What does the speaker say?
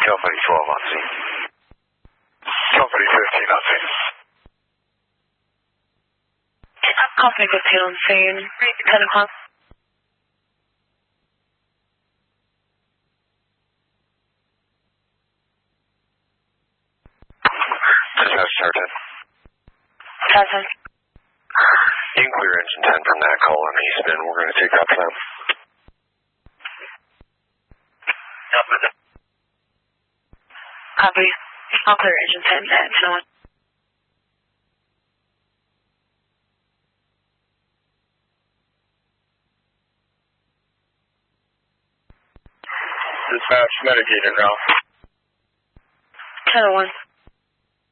Company 12 on scene. Company 15 on scene. Company 15 on scene. 10 o'clock. Dispatch Sergeant. Sergeant. You can clear engine 10 from that call on Eastman. We're going to take off them. Copy. I'll clear engine 10 at 10-1. Dispatch medicated now. 10-1.